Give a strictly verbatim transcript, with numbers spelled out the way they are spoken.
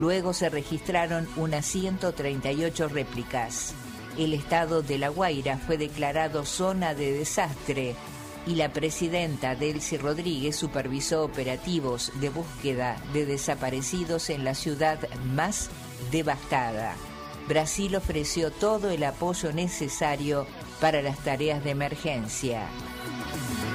Luego se registraron unas ciento treinta y ocho réplicas. El estado de La Guaira fue declarado zona de desastre y la presidenta Delcy Rodríguez supervisó operativos de búsqueda de desaparecidos en la ciudad más devastada. Brasil ofreció todo el apoyo necesario para las tareas de emergencia.